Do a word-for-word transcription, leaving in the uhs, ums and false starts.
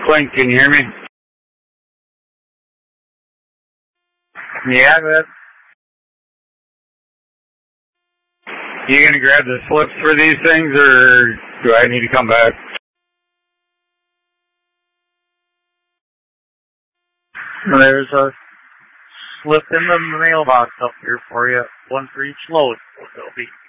Clint, can you hear me? Yeah, but you gonna grab the slips for these things, or do I need to come back? There's a slip in the mailbox up here for you, one for each load. It'll be